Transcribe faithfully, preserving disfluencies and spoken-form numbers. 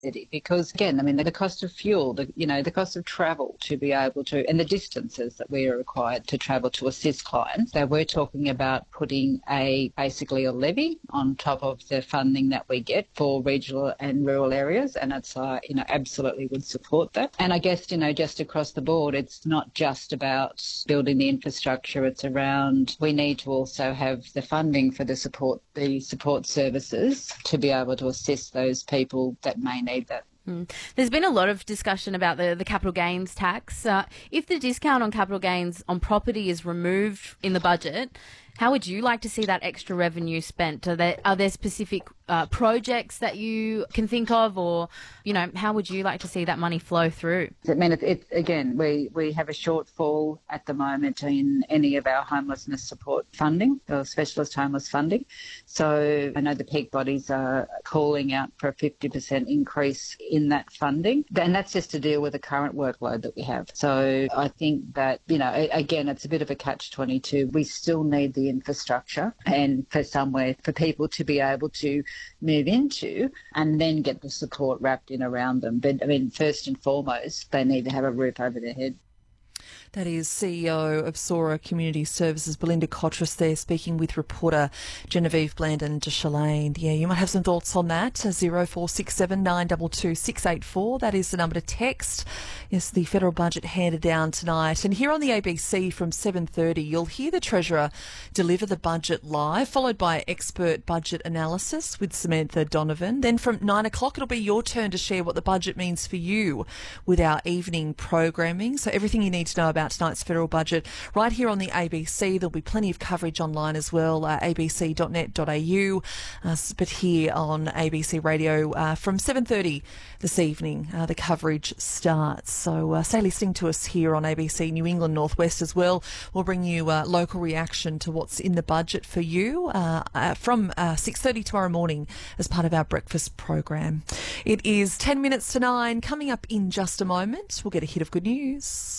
because, again, I mean, the cost of fuel, the, you know, the cost of travel to be able to, and the distances that we are required to travel to assist clients. So we're talking about putting a basically a levy on top of the funding that we get for regional and rural areas, and it's, uh, you know, absolutely would support that. And I guess, you know, just across the board, it's not just about building the infrastructure. It's around we need to also have the funding for the support, the support services to be able to assist those people that may need that. Mm. There's been a lot of discussion about the, the capital gains tax. Uh, if the discount on capital gains on property is removed in the budget, how would you like to see that extra revenue spent? Are there, are there specific uh, projects that you can think of, or, you know, how would you like to see that money flow through? I mean, it, it, again, we, we have a shortfall at the moment in any of our homelessness support funding or specialist homeless funding. So I know the peak bodies are calling out for a fifty percent increase in that funding, and that's just to deal with the current workload that we have. So I think that, you know, again, it's a bit of a catch twenty-two. We still need the infrastructure and for somewhere for people to be able to move into and then get the support wrapped in around them. But I mean, first and foremost, they need to have a roof over their head. That is C E O of Sora Community Services, Belinda Kotras there, speaking with reporter Genevieve Blandon de Chalane. Yeah, you might have some thoughts on that. zero four six seven nine two two six eight four. That is the number to text. Yes, the federal budget handed down tonight. And here on the A B C from seven thirty, you'll hear the Treasurer deliver the budget live, followed by expert budget analysis with Samantha Donovan. Then from nine o'clock, it'll be your turn to share what the budget means for you with our evening programming. So everything you need to know about tonight's federal budget right here on the A B C. There'll be plenty of coverage online as well, uh, a b c dot net dot a u, uh, but here on A B C Radio uh, from seven thirty this evening, uh, the coverage starts. So uh, stay listening to us here on A B C New England Northwest as well. We'll bring you uh, local reaction to what's in the budget for you uh, uh, from uh, six thirty tomorrow morning as part of our breakfast program. It is ten minutes to nine. Coming up in just a moment, we'll get a hit of good news.